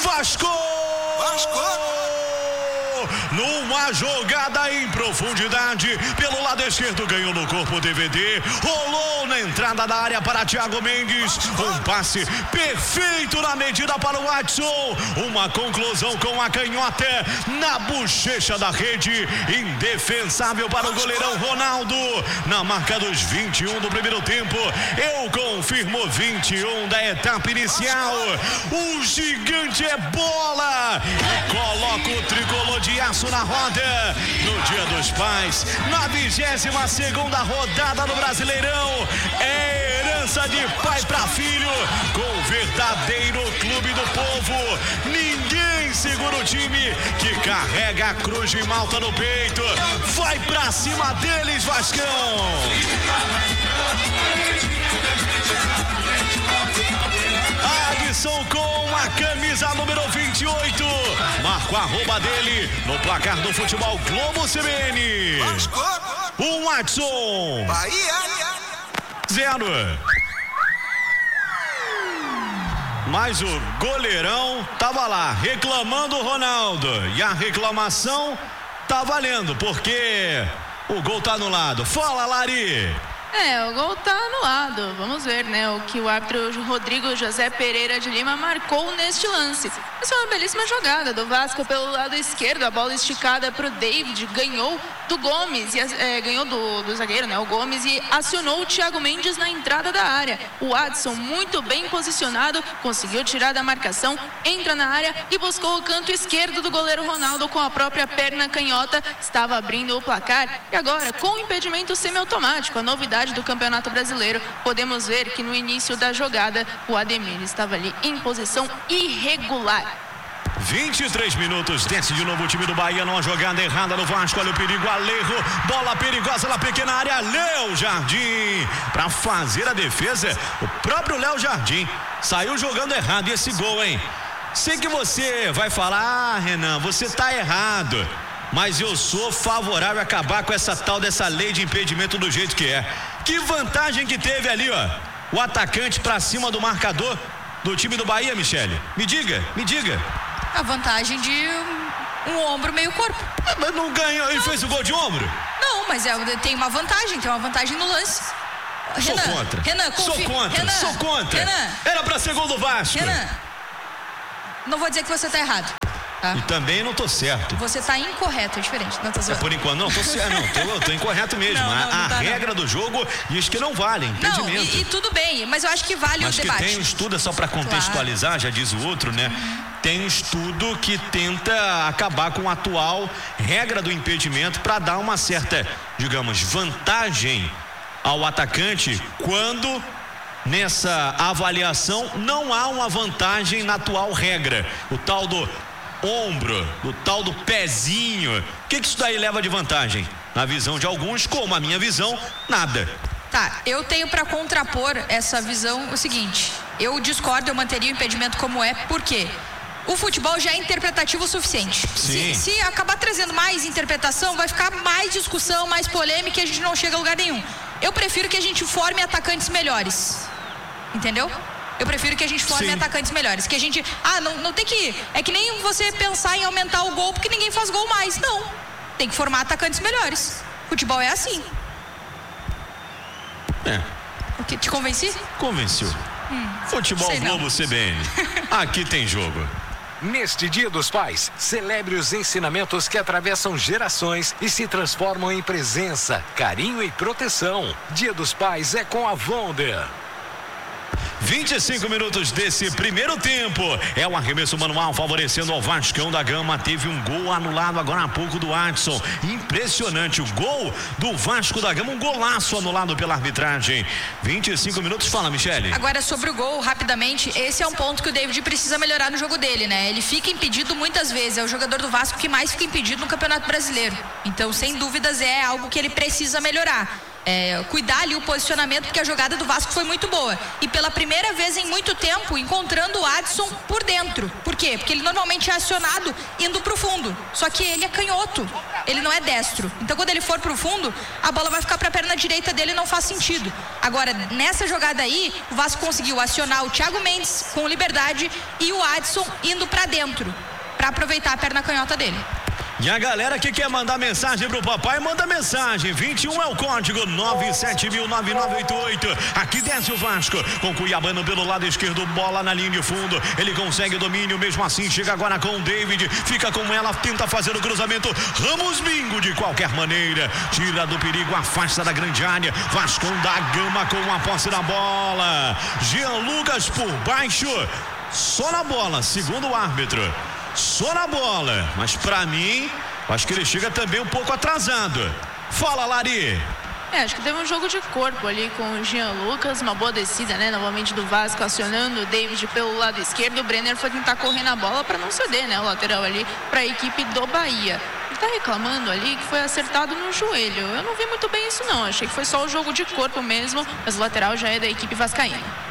Vasco! Numa jogada em profundidade, pelo lado esquerdo, ganhou no corpo DVD, rolou na entrada da área para Thiago Mendes, um passe perfeito na medida para o Watson, uma conclusão com a canhota na bochecha da rede, indefensável para o goleirão Ronaldo, na marca dos 21 do primeiro tempo. Eu confirmo 21 da etapa inicial. O gigante é bola e coloca o tricolor de aço na roda no Dia dos Pais, na 22ª rodada do Brasileirão. É herança de pai para filho, com o verdadeiro clube do povo. Ninguém segura o time que carrega a cruz de Malta no peito. Vai pra cima deles, Vascão! Adson com a camisa número 28. Marca o arroba dele no placar do futebol Globo CBN. O Adson. Bahia. 0. Mas o goleirão tava lá reclamando o Ronaldo. E a reclamação tá valendo, porque o gol tá anulado. Fala, Lari. O gol tá anulado. Vamos ver, né, o que o árbitro Rodrigo José Pereira de Lima marcou neste lance. Essa é uma belíssima jogada do Vasco pelo lado esquerdo. A bola esticada para o David, ganhou do Gomes, ganhou do zagueiro, né, o Gomes, e acionou o Thiago Mendes na entrada da área. O Adson, muito bem posicionado, conseguiu tirar da marcação, entra na área e buscou o canto esquerdo do goleiro Ronaldo com a própria perna canhota. Estava abrindo o placar e agora, com o impedimento semiautomático, a novidade do Campeonato Brasileiro, podemos ver que no início da jogada o Ademir estava ali em posição irregular. 23 minutos, desce de novo o time do Bahia numa jogada errada no Vasco. Olha o perigo, Alejo, bola perigosa na pequena área, Léo Jardim para fazer a defesa. O próprio Léo Jardim saiu jogando errado. E esse gol, hein? Sei que você vai falar, Renan, você tá errado, mas eu sou favorável a acabar com essa tal dessa lei de impedimento do jeito que é. Que vantagem que teve ali, ó, o atacante pra cima do marcador do time do Bahia, Michele? Me diga. A vantagem de um ombro, meio corpo. Mas não ganhou, ele fez o gol de ombro? Não, mas tem uma vantagem no lance. Sou contra. Renan, sou contra. Renan, era pra ser gol do Vasco. Renan, não vou dizer que você tá errado. Tá? E também não tô certo. Você tá incorreto, é diferente. Não tô zoando. Por enquanto, não, tô certo. Eu tô incorreto mesmo. A regra do jogo diz que não vale, impedimento. Não, e tudo bem, mas eu acho que vale o debate. Mas que tem um estudo, só pra contextualizar, claro. Já diz o outro, né? Tem um estudo que tenta acabar com a atual regra do impedimento para dar uma certa, digamos, vantagem ao atacante quando nessa avaliação não há uma vantagem na atual regra. O tal do ombro, o tal do pezinho. O que isso daí leva de vantagem? Na visão de alguns, como a minha visão, nada. Tá, eu tenho para contrapor essa visão o seguinte: eu discordo, eu manteria o impedimento como é, por quê? O futebol já é interpretativo o suficiente. Se acabar trazendo mais interpretação, vai ficar mais discussão, mais polêmica e a gente não chega a lugar nenhum. Eu prefiro que a gente forme atacantes melhores. Entendeu? Eu prefiro que a gente forme atacantes melhores. Que a gente... não tem que... É que nem você pensar em aumentar o gol porque ninguém faz gol mais. Não. Tem que formar atacantes melhores. Futebol é assim. O que, te convenci? Convenceu. Futebol Globo CBN. Aqui tem jogo. Neste Dia dos Pais, celebre os ensinamentos que atravessam gerações e se transformam em presença, carinho e proteção. Dia dos Pais é com a Wonder. 25 minutos desse primeiro tempo. É um arremesso manual favorecendo ao Vascão da Gama. Teve um gol anulado agora há pouco do Adson. Impressionante o gol do Vasco da Gama. Um golaço anulado pela arbitragem. 25 minutos. Fala, Michele. Agora sobre o gol, rapidamente. Esse é um ponto que o David precisa melhorar no jogo dele, né? Ele fica impedido muitas vezes. É o jogador do Vasco que mais fica impedido no Campeonato Brasileiro. Então, sem dúvidas, é algo que ele precisa melhorar. cuidar ali o posicionamento, porque a jogada do Vasco foi muito boa. E pela primeira vez em muito tempo, encontrando o Adson por dentro. Por quê? Porque ele normalmente é acionado indo pro fundo. Só que ele é canhoto, ele não é destro. Então quando ele for pro fundo, a bola vai ficar pra perna direita dele e não faz sentido. Agora, nessa jogada aí, o Vasco conseguiu acionar o Thiago Mendes com liberdade e o Adson indo pra dentro, pra aproveitar a perna canhota dele. E a galera que quer mandar mensagem pro papai, manda mensagem. 21 é o código 9709988. Aqui desce o Vasco com Cuiabano pelo lado esquerdo, bola na linha de fundo. Ele consegue domínio, mesmo assim chega agora com o David, fica com ela, tenta fazer o cruzamento. Ramos Mingo de qualquer maneira, tira do perigo, afasta da grande área. Vascão da Gama com a posse da bola. Jean Lucas por baixo, só na bola, segundo o árbitro. Só na bola, mas pra mim, acho que ele chega também um pouco atrasado. Fala, Lari. Acho que teve um jogo de corpo ali com o Jean Lucas, uma boa descida, né? Novamente do Vasco, acionando o David pelo lado esquerdo. O Brenner foi tentar correr na bola para não ceder, né? O lateral ali para a equipe do Bahia. Ele tá reclamando ali que foi acertado no joelho. Eu não vi muito bem isso não, achei que foi só o jogo de corpo mesmo, mas o lateral já é da equipe vascaína.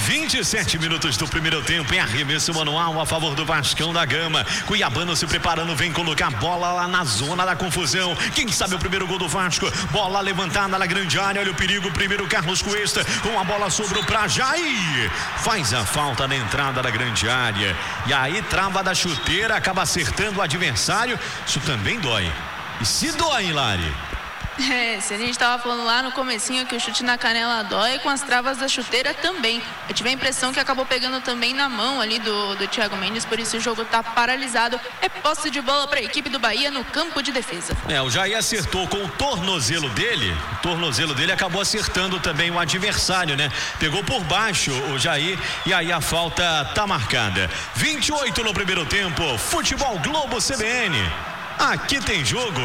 27 minutos do primeiro tempo, em arremesso manual a favor do Vascão da Gama. Cuiabano se preparando, vem colocar a bola lá na zona da confusão. Quem sabe o primeiro gol do Vasco? Bola levantada na grande área, olha o perigo. Primeiro Carlos Cuesta com a bola sobrou pra Jair. Faz a falta na entrada da grande área. E aí trava da chuteira, acaba acertando o adversário. Isso também dói. E se dói, Lari? Se a gente estava falando lá no comecinho que o chute na canela dói, com as travas da chuteira também. Eu tive a impressão que acabou pegando também na mão ali do Thiago Mendes, por isso o jogo está paralisado. É posse de bola para a equipe do Bahia no campo de defesa. O Jair acertou com o tornozelo dele. O tornozelo dele acabou acertando também o adversário, né? Pegou por baixo o Jair e aí a falta tá marcada. 28 no primeiro tempo. Futebol Globo CBN. Aqui tem jogo.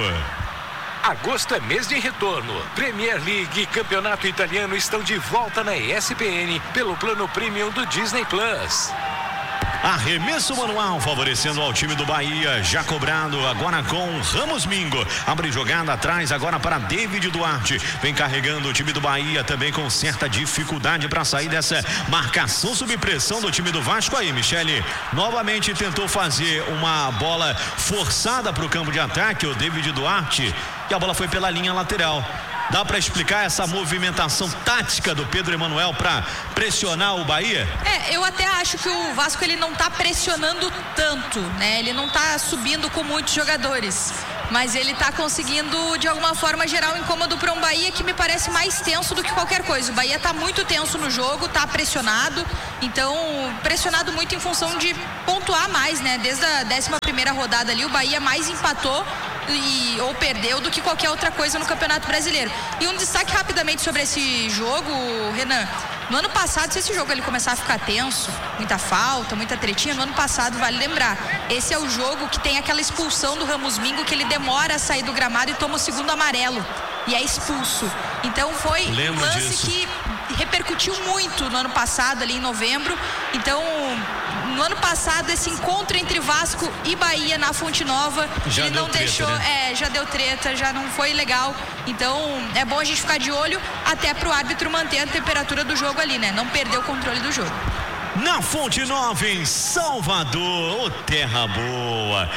Agosto é mês de retorno. Premier League e Campeonato Italiano estão de volta na ESPN pelo plano premium do Disney Plus. Arremesso manual favorecendo ao time do Bahia, já cobrado agora com Ramos Mingo. Abre jogada atrás agora para David Duarte. Vem carregando o time do Bahia também com certa dificuldade para sair dessa marcação sob pressão do time do Vasco. Aí, Michele, novamente tentou fazer uma bola forçada para o campo de ataque, o David Duarte, e a bola foi pela linha lateral. Dá para explicar essa movimentação tática do Pedro Emanuel para pressionar o Bahia? Eu até acho que o Vasco ele não tá pressionando tanto, né? Ele não tá subindo com muitos jogadores, mas ele tá conseguindo de alguma forma gerar um incômodo para um Bahia que me parece mais tenso do que qualquer coisa. O Bahia tá muito tenso no jogo, tá pressionado, então pressionado muito em função de pontuar mais, né? Desde a 11ª rodada ali o Bahia mais empatou ou perdeu do que qualquer outra coisa no Campeonato Brasileiro. E um destaque rapidamente sobre esse jogo, Renan. No ano passado, se esse jogo ele começar a ficar tenso, muita falta, muita tretinha, no ano passado, vale lembrar, esse é o jogo que tem aquela expulsão do Ramos Mingo, que ele demora a sair do gramado e toma o segundo amarelo e é expulso. Então foi um lance que repercutiu muito no ano passado, ali em novembro. Então, no ano passado, esse encontro entre Vasco e Bahia na Fonte Nova, ele não deixou, já deu treta, já não foi legal. Então, é bom a gente ficar de olho até pro árbitro manter a temperatura do jogo ali, né? Não perder o controle do jogo. Na Fonte Nova, em Salvador, terra boa.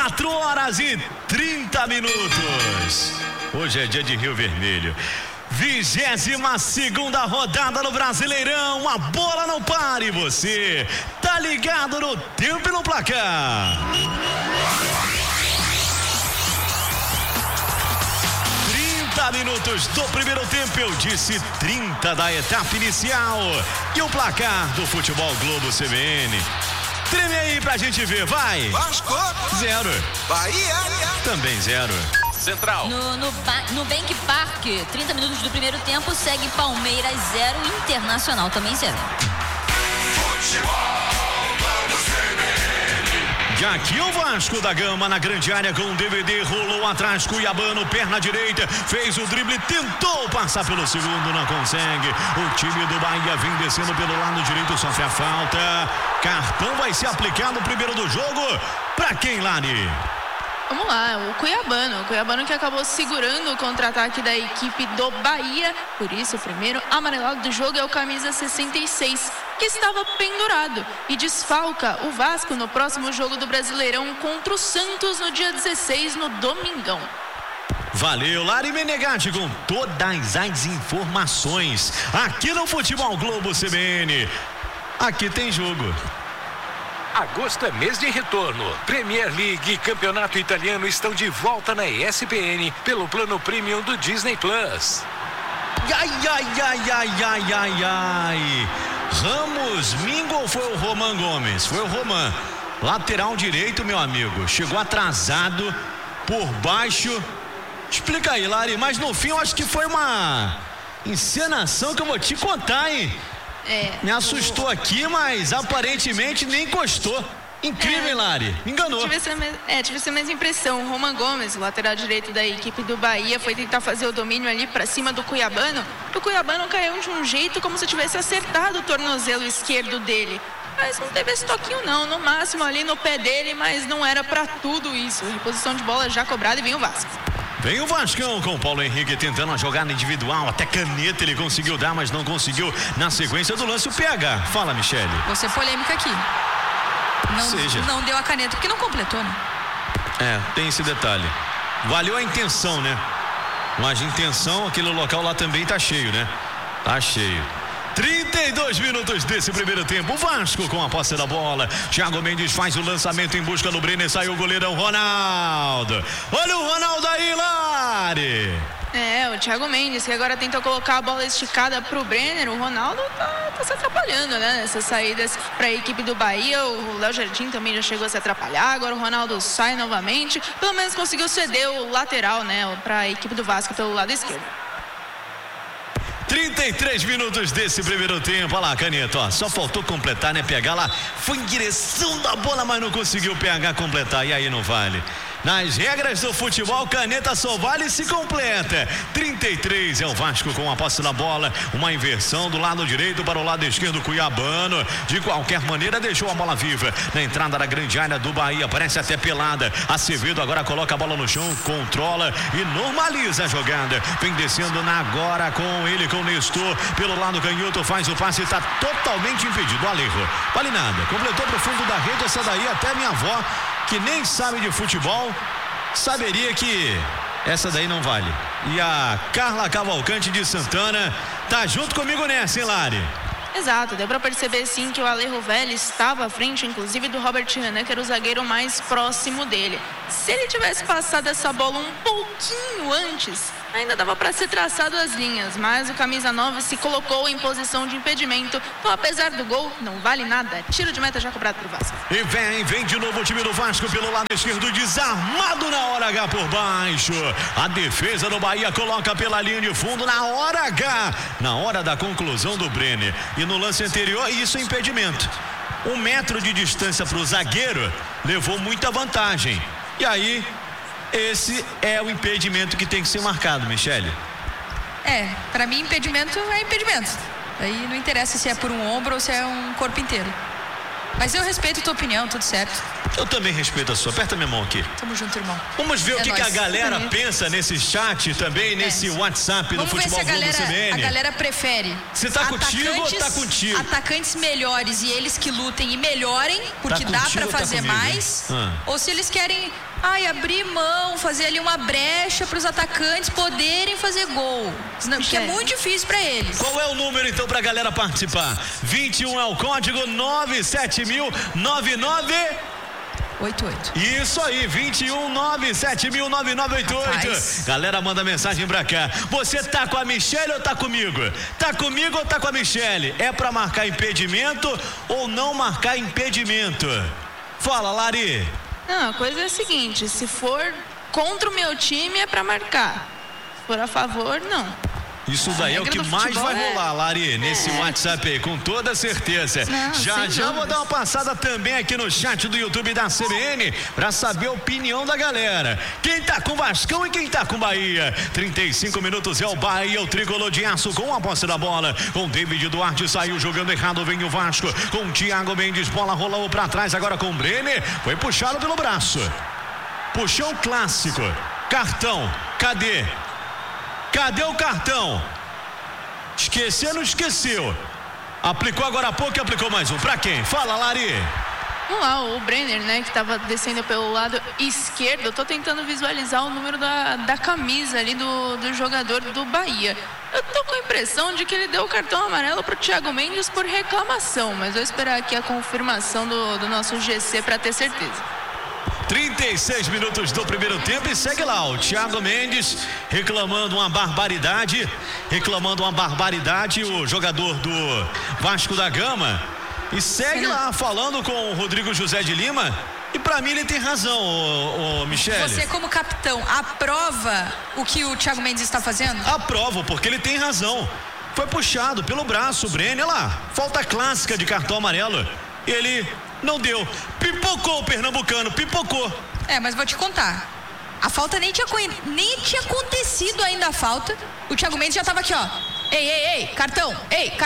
4h30. Hoje é dia de Rio Vermelho. 22ª rodada no Brasileirão. A bola não para e você tá ligado no tempo e no placar. 30 minutos do primeiro tempo, eu disse 30 da etapa inicial. E o placar do Futebol Globo CBN. Treme aí pra gente ver, vai. Vasco 0. Bahia também 0. Central. No Bank Park, 30 minutos do primeiro tempo, segue Palmeiras 0, Internacional também 0. E aqui o Vasco da Gama na grande área com o DVD, rolou atrás, Cuiabano, perna direita, fez o drible, tentou passar pelo segundo, não consegue. O time do Bahia vem descendo pelo lado direito, sofre a falta. Cartão vai ser aplicado, primeiro do jogo. Pra quem, Lani? Vamos lá, o Cuiabano que acabou segurando o contra-ataque da equipe do Bahia. Por isso, o primeiro amarelado do jogo é o camisa 66, que estava pendurado e desfalca o Vasco no próximo jogo do Brasileirão contra o Santos no dia 16, no domingão. Valeu, Lari Menegatti, com todas as informações aqui no Futebol Globo CBN. Aqui tem jogo. Agosto é mês de retorno. Premier League e Campeonato Italiano estão de volta na ESPN pelo plano premium do Disney Plus. Ai. Ramos Mingo ou foi o Roman Gomes? Foi o Roman. Lateral direito, meu amigo. Chegou atrasado por baixo. Explica aí, Lari. Mas no fim eu acho que foi uma encenação que eu vou te contar, hein? Me assustou aqui, mas aparentemente nem encostou. Incrível, hein, Lari? Me enganou. Tive essa mesma impressão. O Roman Gomes, o lateral direito da equipe do Bahia, foi tentar fazer o domínio ali pra cima do Cuiabano. O Cuiabano caiu de um jeito como se tivesse acertado o tornozelo esquerdo dele. Mas não teve esse toquinho não, no máximo ali no pé dele, mas não era pra tudo isso. Reposição de bola já cobrada e vem o Vasco. Vem o Vascão com o Paulo Henrique tentando uma jogada individual, até caneta ele conseguiu dar, mas não conseguiu na sequência do lance o PH. Fala, Michele. Vou ser polêmica aqui. Não deu a caneta porque não completou, né? Tem esse detalhe. Valeu a intenção, né? Mas de intenção, aquele local lá também tá cheio, né? Tá cheio. 32 minutos desse primeiro tempo. O Vasco com a posse da bola. Thiago Mendes faz o lançamento em busca do Brenner. Saiu o goleirão Ronaldo. Olha o Ronaldo aí, Lari. O Thiago Mendes, que agora tenta colocar a bola esticada pro Brenner. O Ronaldo tá se atrapalhando, né? Nessas saídas pra equipe do Bahia. O Léo Jardim também já chegou a se atrapalhar. Agora o Ronaldo sai novamente. Pelo menos conseguiu ceder o lateral, né? Pra equipe do Vasco pelo lado esquerdo. 33 minutos desse primeiro tempo. Olha lá, caneta, ó. Só faltou completar, né? PH lá foi em direção da bola, mas não conseguiu PH completar. E aí não vale. Nas regras do futebol, caneta só vale se completa. 33 é o Vasco com a posse da bola. Uma inversão do lado direito para o lado esquerdo, Cuiabano. De qualquer maneira, deixou a bola viva. Na entrada da grande área do Bahia, parece até pelada. Acevedo agora coloca a bola no chão, controla e normaliza a jogada. Vem descendo agora com ele, com o Nestor. Pelo lado canhoto, faz o passe, está totalmente impedido. Alejo, vale nada. Completou para o fundo da rede, essa daí até minha avó, que nem sabe de futebol, saberia que essa daí não vale. E a Carla Cavalcante de Santana tá junto comigo nessa, hein, Lari? Exato, deu pra perceber sim que o Alejo Vélez estava à frente, inclusive do Robert Renan, que era o zagueiro mais próximo dele. Se ele tivesse passado essa bola um pouquinho antes, ainda dava para ser traçado as linhas, mas o camisa 9 se colocou em posição de impedimento. Então, apesar do gol, não vale nada. Tiro de meta já cobrado pro Vasco. E vem de novo o time do Vasco pelo lado esquerdo, desarmado na hora H por baixo. A defesa do Bahia coloca pela linha de fundo na hora H, na hora da conclusão do Brenner. E no lance anterior, isso é impedimento. 1 metro de distância para o zagueiro levou muita vantagem. E aí, esse é o impedimento que tem que ser marcado, Michele. Pra mim impedimento é impedimento. Aí não interessa se é por um ombro ou se é um corpo inteiro. Mas eu respeito a tua opinião, tudo certo. Eu também respeito a sua. Aperta minha mão aqui. Tamo junto, irmão. Vamos ver o que a galera pensa nesse chat também, nesse WhatsApp do Futebol Globo CBN. A galera prefere. Se tá contigo ou tá contigo? Atacantes melhores e eles que lutem e melhorem, porque dá pra fazer mais. Ou se eles querem abrir mão, fazer ali uma brecha para os atacantes poderem fazer gol. Porque é muito difícil para eles. Qual é o número então pra galera participar? 21 é o código, 970009988. Isso aí, 21970009988. Galera, manda mensagem pra cá. Você tá com a Michele ou tá comigo? Tá comigo ou tá com a Michele? É pra marcar impedimento ou não marcar impedimento? Fala, Lari. Não, a coisa é a seguinte, se for contra o meu time é pra marcar. Se for a favor, não. Isso daí é o que mais vai rolar, Lari, nesse WhatsApp aí, com toda certeza. Não, já vou dar uma passada também aqui no chat do YouTube da CBN pra saber a opinião da galera. Quem tá com Vascão e quem tá com Bahia? 35 minutos é o Bahia, o tricolor de aço com a posse da bola. Com David Duarte saiu jogando errado, vem o Vasco. Com Thiago Mendes, bola rolou pra trás agora com o Brenner. Foi puxado pelo braço. Puxão clássico. Cartão. Cadê? Cadê o cartão? Esqueceu, não esqueceu. Aplicou agora há pouco e aplicou mais um. Pra quem? Fala, Lari. Vamos lá, o Brenner, né, que estava descendo pelo lado esquerdo. Eu tô tentando visualizar o número da camisa ali do jogador do Bahia. Eu tô com a impressão de que ele deu o cartão amarelo pro Thiago Mendes por reclamação, mas vou esperar aqui a confirmação do nosso GC para ter certeza. 36 minutos do primeiro tempo e segue lá o Thiago Mendes reclamando uma barbaridade, o jogador do Vasco da Gama, e segue lá falando com o Rodrigo José de Lima. E pra mim ele tem razão, o Michele. Você como capitão, aprova o que o Thiago Mendes está fazendo? Aprovo, porque ele tem razão. Foi puxado pelo braço o Brenner, olha lá, falta clássica de cartão amarelo. Ele não deu, pipocou o pernambucano, pipocou. Mas vou te contar, a falta nem tinha acontecido ainda a falta. O Thiago Mendes já tava aqui, ó. Ei, cartão.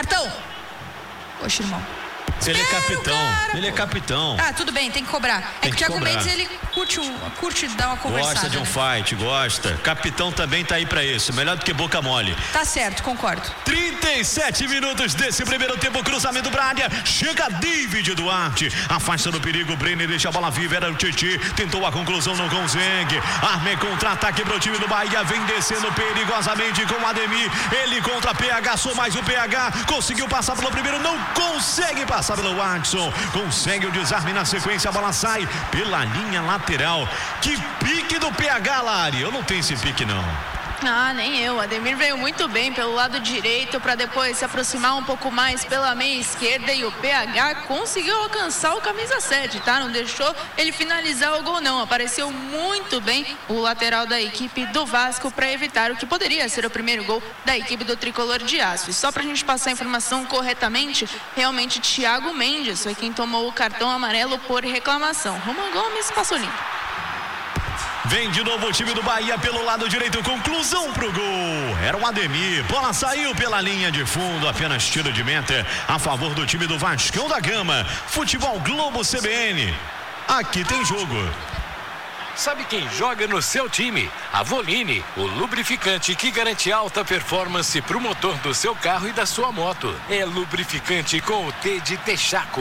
Poxa, irmão. Ele é capitão. Ah, tudo bem, tem que cobrar. É que o Thiago Mendes, ele curte dar uma conversada. Gosta de um fight, gosta. Capitão também tá aí pra isso, melhor do que boca mole. Tá certo, concordo. 37 minutos desse primeiro tempo, cruzamento pra área, chega David Duarte, afasta do perigo, Brenner deixa a bola viva, era o Titi, tentou a conclusão, não consegue. Arme contra-ataque pro time do Bahia, vem descendo perigosamente com o Ademir, ele contra PH, só mais o PH, conseguiu passar pelo primeiro, não consegue passar pelo Watson, consegue o desarme na sequência, a bola sai pela linha lateral. Que pique do PH, Lari, eu não tenho esse pique não. Nem eu. Ademir veio muito bem pelo lado direito para depois se aproximar um pouco mais pela meia esquerda e o PH conseguiu alcançar o camisa 7, tá? Não deixou ele finalizar o gol não. Apareceu muito bem o lateral da equipe do Vasco para evitar o que poderia ser o primeiro gol da equipe do Tricolor de Aço. E só pra gente passar a informação corretamente, realmente Thiago Mendes foi quem tomou o cartão amarelo por reclamação. Roman Gomes passou limpo. Vem de novo o time do Bahia pelo lado direito, conclusão pro gol. Era o Ademir, bola saiu pela linha de fundo, apenas tiro de meta a favor do time do Vascão da Gama. Futebol Globo CBN, aqui tem jogo. Sabe quem joga no seu time? A Voline, o lubrificante que garante alta performance pro motor do seu carro e da sua moto. É lubrificante com o T de Texaco.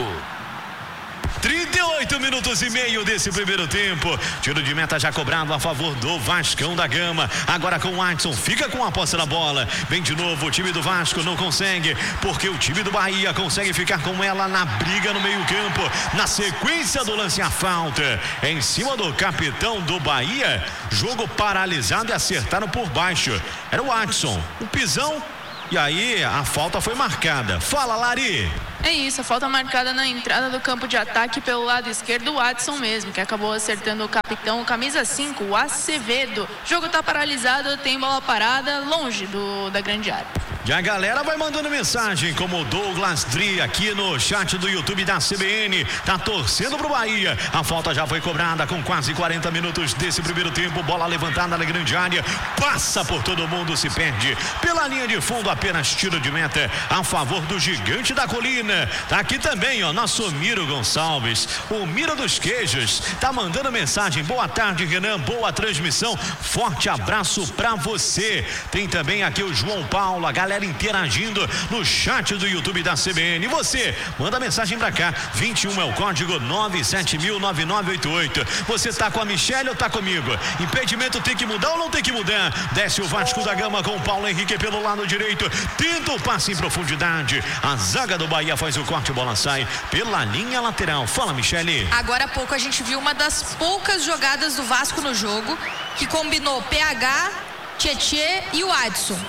38 minutos e meio desse primeiro tempo. Tiro de meta já cobrado a favor do Vascão da Gama. Agora com o Watson, fica com a posse da bola. Vem de novo o time do Vasco, não consegue, porque o time do Bahia consegue ficar com ela na briga no meio campo. Na sequência do lance, a falta em cima do capitão do Bahia. Jogo paralisado e acertaram por baixo. Era o Watson, o pisão. E aí a falta foi marcada. Fala, Lari. É isso, a falta marcada na entrada do campo de ataque pelo lado esquerdo, o Watson mesmo, que acabou acertando o capitão, camisa 5, o Acevedo. O jogo tá paralisado, tem bola parada, longe da grande área. E a galera vai mandando mensagem, como o Douglas Dri aqui no chat do YouTube da CBN, tá torcendo pro Bahia. A falta já foi cobrada com quase 40 minutos desse primeiro tempo, bola levantada na grande área, passa por todo mundo, se perde pela linha de fundo, apenas tiro de meta a favor do Gigante da Colina. Tá aqui também, ó, nosso Miro Gonçalves, o Miro dos Queijos, tá mandando mensagem. Boa tarde, Renan, boa transmissão, forte abraço pra você. Tem também aqui o João Paulo, a galera interagindo no chat do YouTube da CBN. E você, manda mensagem pra cá, 21 é o código 970009988. Você tá com a Michele ou tá comigo? Impedimento tem que mudar ou não tem que mudar? Desce o Vasco da Gama com o Paulo Henrique pelo lado direito, tenta o passe em profundidade, a zaga do Bahia faz o corte, bola sai pela linha lateral. Fala, Michele. Agora há pouco a gente viu uma das poucas jogadas do Vasco no jogo que combinou PH, Tietê e o Adson.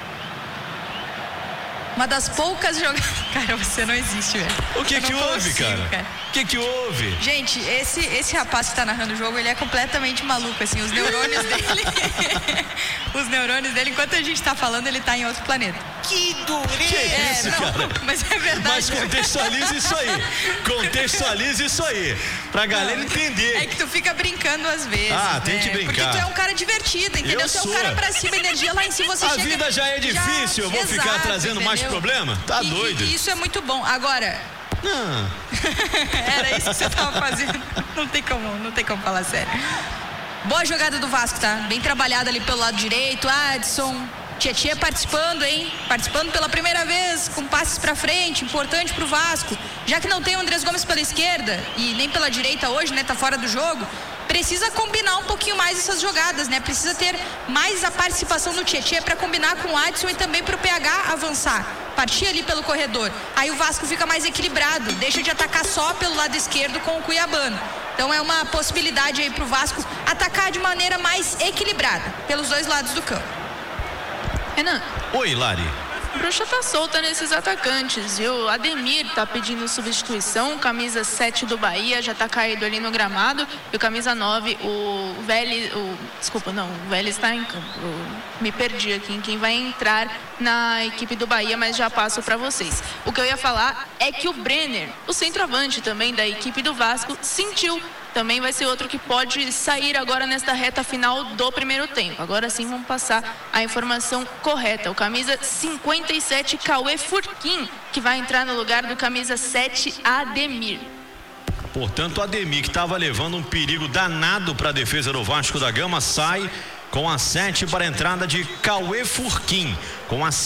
Uma das poucas jogadas. Cara, você não existe, velho. O que houve, cara? O que houve? Gente, esse rapaz que tá narrando o jogo, ele é completamente maluco, assim, os neurônios dele. Os neurônios dele, enquanto a gente tá falando, ele tá em outro planeta. Que dureza! Que isso, cara? Mas é verdade. Mas contextualize isso aí. Contextualize isso aí. Pra galera entender. É que tu fica brincando às vezes. Ah, tem que brincar. Porque tu é um cara divertido, entendeu? Eu Tu é sou. um cara pra cima, energia lá em cima, você A chega... vida já é difícil, eu vou ficar Exato, trazendo mais entendeu? problema? Tá doido. E isso é muito bom. Agora... Não. Era isso que você tava fazendo. Não tem como falar sério. Boa jogada do Vasco, tá? Bem trabalhada ali pelo lado direito. Adson, Tietê participando, hein? Participando pela primeira vez, com passes pra frente, importante pro Vasco. Já que não tem o Andrés Gomes pela esquerda e nem pela direita hoje, né? Tá fora do jogo. Precisa combinar um pouquinho mais essas jogadas, né? Precisa ter mais a participação do Tietê para combinar com o Adson e também pro PH avançar. Partir ali pelo corredor. Aí o Vasco fica mais equilibrado, deixa de atacar só pelo lado esquerdo com o Cuiabano. Então é uma possibilidade aí pro Vasco atacar de maneira mais equilibrada pelos dois lados do campo. Renan. Oi, Lari. A bruxa tá solta nesses atacantes, viu? Ademir tá pedindo substituição, camisa 7 do Bahia já tá caído ali no gramado, e o camisa 9, o Vélez, o Vélez tá em campo. Me perdi aqui em quem vai entrar na equipe do Bahia, mas já passo para vocês. O que eu ia falar é que o Brenner, o centroavante também da equipe do Vasco, sentiu. Também vai ser outro que pode sair agora nesta reta final do primeiro tempo. Agora sim vamos passar a informação correta. O camisa 57, Cauê Furquim, que vai entrar no lugar do camisa 7, Ademir. Portanto, Ademir, que estava levando um perigo danado para a defesa do Vasco da Gama, sai com a 7 para a entrada de Cauê Furquim, com a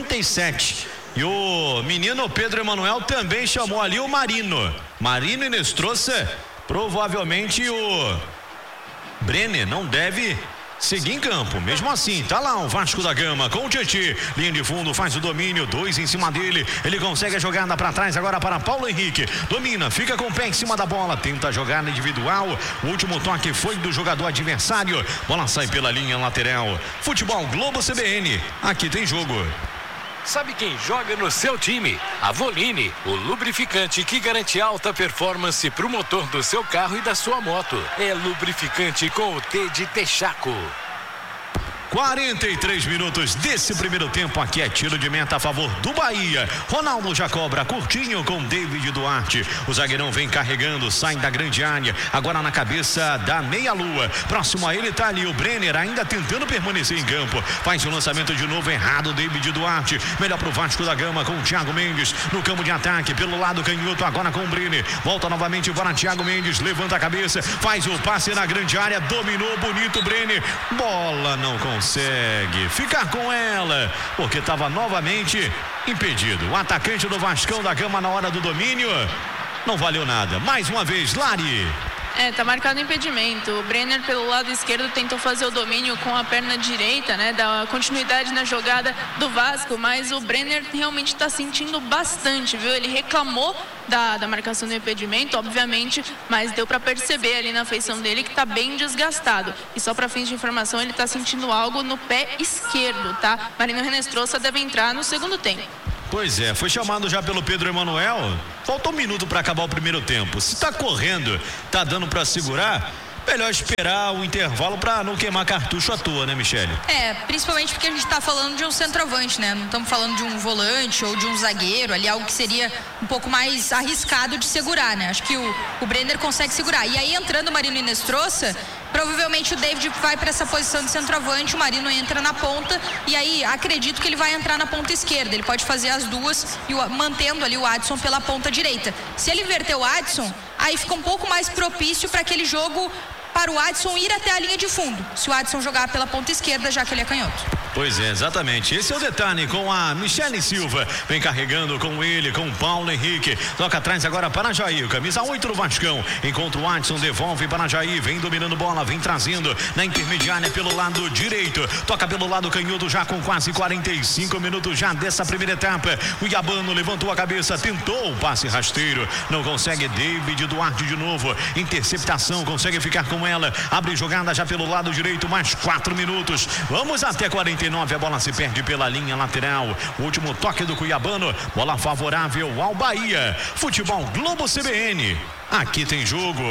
57. E o menino Pedro Emanuel também chamou ali o Marino e Nestroça. Provavelmente o Brenner não deve seguir em campo. Mesmo assim, tá lá o Vasco da Gama com o Tietê. Linha de fundo, faz o domínio, 2 em cima dele. Ele consegue a jogada para trás agora para Paulo Henrique. Domina, fica com o pé em cima da bola. Tenta a jogada individual. O último toque foi do jogador adversário. Bola sai pela linha lateral. Futebol Globo CBN. Aqui tem jogo. Sabe quem joga no seu time? A Voline, o lubrificante que garante alta performance para o motor do seu carro e da sua moto. É lubrificante com o T de Texaco. 43 minutos desse primeiro tempo. Aqui é tiro de meta a favor do Bahia. Ronaldo já cobra curtinho com David Duarte. O zagueirão vem carregando, sai da grande área. Agora na cabeça da meia-lua. Próximo a ele tá ali o Brenner, ainda tentando permanecer em campo. Faz o lançamento de novo errado, David Duarte. Melhor pro Vasco da Gama com o Thiago Mendes no campo de ataque. Pelo lado canhoto, agora com o Brenner. Volta novamente para Thiago Mendes. Levanta a cabeça, faz o passe na grande área. Dominou bonito o Brenner. Bola não consegue ficar com ela, porque estava novamente impedido. O atacante do Vascão da Gama na hora do domínio não valeu nada. Mais uma vez, Lari. Tá marcado o impedimento. O Brenner pelo lado esquerdo tentou fazer o domínio com a perna direita, né? Dar continuidade na jogada do Vasco, mas o Brenner realmente está sentindo bastante, viu? Ele reclamou da marcação do impedimento, obviamente, mas deu para perceber ali na feição dele que está bem desgastado. E só para fins de informação, ele está sentindo algo no pé esquerdo, tá? Marino Renestroça deve entrar no segundo tempo. Pois é, foi chamado já pelo Pedro Emanuel. Faltou um minuto para acabar o primeiro tempo. Se tá correndo, tá dando para segurar, melhor esperar o intervalo para não queimar cartucho à toa, né, Michele? Principalmente porque a gente tá falando de um centroavante, né? Não estamos falando de um volante ou de um zagueiro, ali algo que seria um pouco mais arriscado de segurar, né? Acho que o Brenner consegue segurar. E aí, entrando o Marino Nestroça, provavelmente o David vai para essa posição de centroavante, o Marino entra na ponta, e aí acredito que ele vai entrar na ponta esquerda. Ele pode fazer as duas, mantendo ali o Adson pela ponta direita. Se ele inverter o Adson, aí fica um pouco mais propício para aquele jogo para o Adson ir até a linha de fundo, se o Adson jogar pela ponta esquerda, já que ele é canhoto. Pois é, exatamente. Esse é o detalhe com a Michele Silva. Vem carregando com ele, com o Paulo Henrique. Toca atrás agora para Jair. Camisa 8 do Vascão. Encontra o Adson, devolve para Jair. Vem dominando bola, vem trazendo na intermediária pelo lado direito. Toca pelo lado canhoto já com quase 45 minutos já dessa primeira etapa. O Iabano levantou a cabeça, tentou o passe rasteiro. Não consegue. David Duarte de novo. Interceptação, consegue ficar com ela. Abre jogada já pelo lado direito. Mais 4 minutos. Vamos até 49. A bola se perde pela linha lateral. O último toque do Cuiabano. Bola favorável ao Bahia. Futebol Globo CBN. Aqui tem jogo.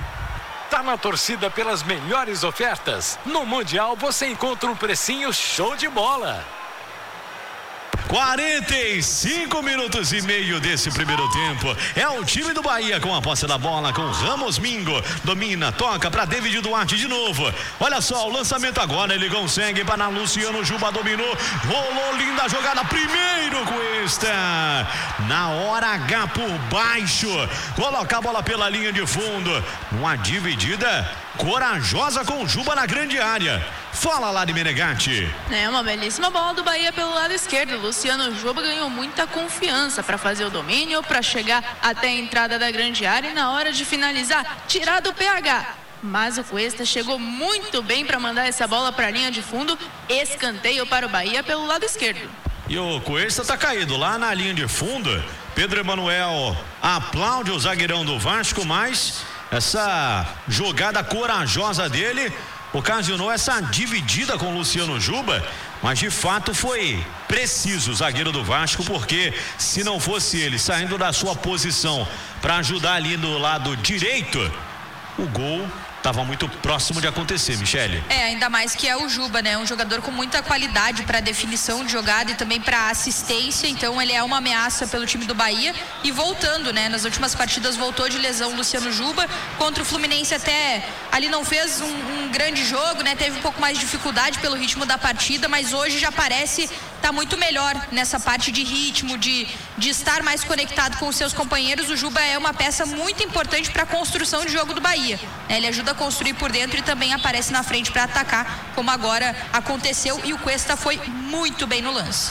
Tá na torcida pelas melhores ofertas? No Mundial você encontra um precinho show de bola. 45 minutos e meio desse primeiro tempo. É o time do Bahia com a posse da bola, com Ramos Mingo. Domina, toca para David Duarte de novo. Olha só, o lançamento agora, ele consegue para Luciano Juba, dominou. Rolou, linda jogada, primeiro Cuesta. Na hora H por baixo. Coloca a bola pela linha de fundo. Uma dividida corajosa com Juba na grande área. Fala, Lari Menegatti. É uma belíssima bola do Bahia pelo lado esquerdo. Luciano Juba ganhou muita confiança para fazer o domínio, para chegar até a entrada da grande área e na hora de finalizar, tirar do PH. Mas o Cuesta chegou muito bem para mandar essa bola para a linha de fundo. Escanteio para o Bahia pelo lado esquerdo. E o Cuesta tá caído lá na linha de fundo. Pedro Emanuel aplaude o zagueirão do Vasco, mas essa jogada corajosa dele ocasionou essa dividida com o Luciano Juba, mas de fato foi preciso o zagueiro do Vasco, porque se não fosse ele saindo da sua posição para ajudar ali no lado direito, o gol estava muito próximo de acontecer, Michele. Ainda mais que é o Juba, né? Um jogador com muita qualidade para definição de jogada e também para assistência, então ele é uma ameaça pelo time do Bahia. E voltando, né? Nas últimas partidas voltou de lesão o Luciano Juba. Contra o Fluminense até ali não fez um grande jogo, né? Teve um pouco mais de dificuldade pelo ritmo da partida, mas hoje já parece tá muito melhor nessa parte de ritmo, de estar mais conectado com os seus companheiros. O Juba é uma peça muito importante para a construção de jogo do Bahia. Ele ajuda a construir por dentro e também aparece na frente para atacar, como agora aconteceu, e o Cuesta foi muito bem no lance.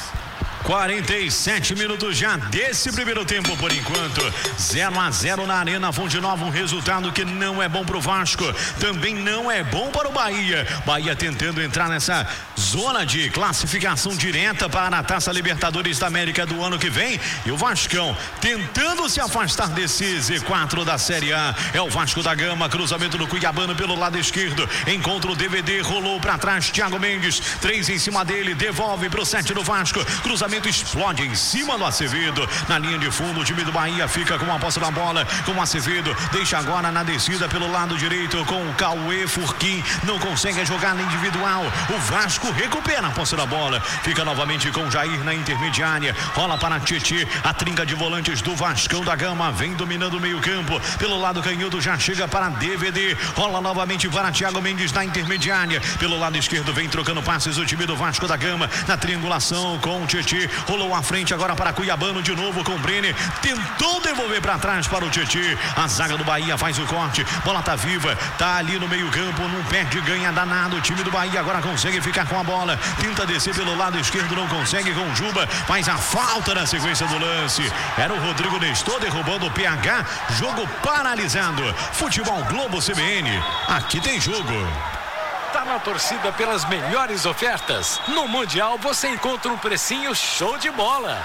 47 minutos já desse primeiro tempo por enquanto. 0-0 na Arena Fonte Nova, um resultado que não é bom pro Vasco, também não é bom para o Bahia. Bahia tentando entrar nessa zona de classificação direta para a Taça Libertadores da América do ano que vem, e o Vascão tentando se afastar desse Z4 da Série A. É o Vasco da Gama, cruzamento do Cuiabano pelo lado esquerdo, encontra o DVD, rolou para trás, Thiago Mendes, 3 em cima dele, devolve pro 7 do Vasco, cruzamento explode em cima do Acevedo, na linha de fundo. O time do Bahia fica com a posse da bola, com o Acevedo, deixa agora na descida pelo lado direito com o Cauê Furquim, não consegue jogar na individual. O Vasco recupera a posse da bola, fica novamente com o Jair na intermediária, rola para Tietê, a trinca de volantes do Vascão da Gama vem dominando o meio campo, pelo lado canhoto já chega para DVD, rola novamente para Thiago Mendes na intermediária, pelo lado esquerdo vem trocando passes o time do Vasco da Gama, na triangulação com o Tietê, rolou à frente agora para Cuiabano de novo com o Brenner, tentou devolver para trás para o Tietê, a zaga do Bahia faz o corte, bola tá viva, tá ali no meio campo, não perde, ganha danado, o time do Bahia agora consegue ficar com a bola, tenta descer pelo lado esquerdo, não consegue com o Juba, faz a falta na sequência do lance, era o Rodrigo Nestor derrubando o PH, jogo paralisado. Futebol Globo CBN, aqui tem jogo. Tá na torcida pelas melhores ofertas? No Mundial você encontra um precinho show de bola.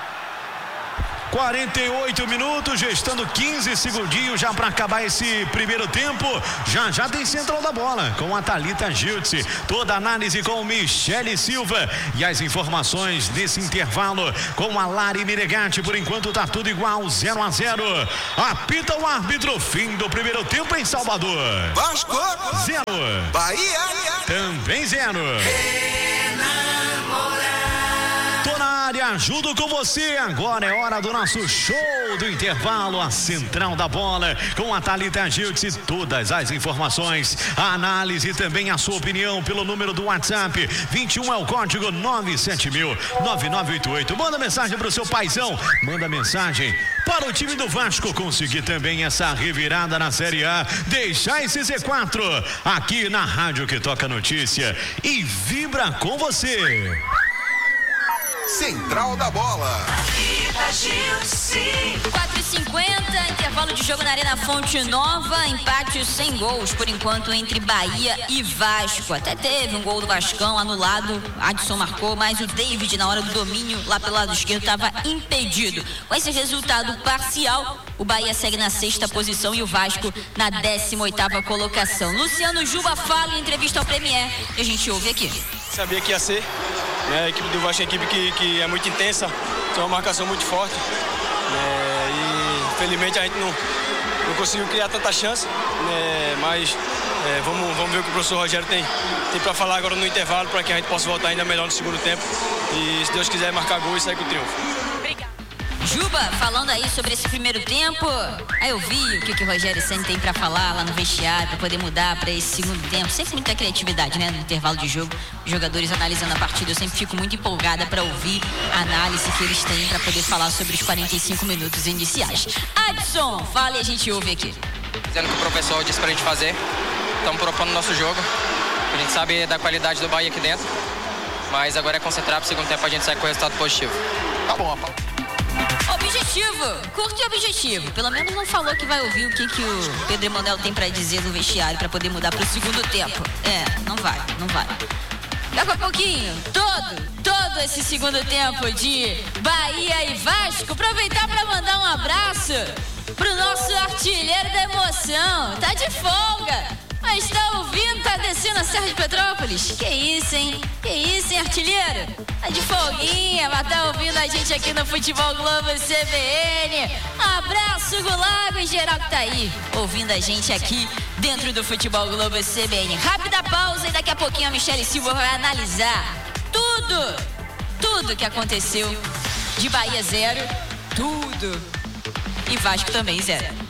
48 minutos, gestando 15 segundinhos já para acabar esse primeiro tempo. Já tem central da bola com a Thalita Giltzi. Toda a análise com Michele Silva e as informações desse intervalo com a Lari Menegatti. Por enquanto tá tudo igual, 0-0. Apita o árbitro, fim do primeiro tempo em Salvador. Vasco 0, Bahia também 0. Tô na área, ajudo com você. Agora é hora do nosso show do intervalo, a central da bola com a Thalita Giltzi. Todas as informações, a análise e também a sua opinião pelo número do WhatsApp 21 é o código 970009988. Manda mensagem pro seu paizão, manda mensagem para o time do Vasco conseguir também essa revirada na Série A, deixar esse Z4 aqui na rádio que toca notícia e vibra com você. Central da Bola. 4h50, intervalo de jogo na Arena Fonte Nova, empate sem gols por enquanto entre Bahia e Vasco. Até teve um gol do Vascão anulado, Adson marcou, mas o David na hora do domínio lá pelo lado esquerdo estava impedido. Com esse resultado parcial, o Bahia segue na 6ª posição e o Vasco na 18ª colocação. Luciano Juba fala em entrevista ao Premier que a gente ouve aqui. Sabia que ia ser, né? A equipe do Vasco é uma equipe que é muito intensa, tem uma marcação muito forte, e infelizmente a gente não conseguiu criar tanta chance, mas vamos ver o que o professor Rogério tem para falar agora no intervalo, para que a gente possa voltar ainda melhor no segundo tempo e, se Deus quiser, marcar gol e sair com o triunfo. Juba, falando aí sobre esse primeiro tempo, aí eu vi o que o Rogério Ceni tem pra falar lá no vestiário, pra poder mudar pra esse segundo tempo. Sempre muita criatividade, né, no intervalo de jogo, os jogadores analisando a partida. Eu sempre fico muito empolgada pra ouvir a análise que eles têm pra poder falar sobre os 45 minutos iniciais. Adson, fala e a gente ouve aqui. Dizendo que o professor disse pra gente fazer, estamos propondo o nosso jogo. A gente sabe da qualidade do Bahia aqui dentro, mas agora é concentrar pro segundo tempo a gente sair com o resultado positivo. Tá bom, Objetivo, curto e objetivo. Pelo menos não falou que vai ouvir o que o Pedro Emanuel tem pra dizer no vestiário pra poder mudar pro segundo tempo. Não vai. Daqui a pouquinho, todo esse segundo tempo de Bahia e Vasco, aproveitar pra mandar um abraço pro nosso artilheiro da emoção. Tá de folga, mas tá ouvindo, tá descendo a Serra de Petrópolis. Que isso, hein, artilheiro? Tá de folguinha, mas tá ouvindo a gente aqui no Futebol Globo CBN. Abraço, Gulago e geral que tá aí, ouvindo a gente aqui dentro do Futebol Globo CBN. Rápida pausa e daqui a pouquinho a Michele Silva vai analisar tudo que aconteceu de Bahia 0, tudo. E Vasco também 0.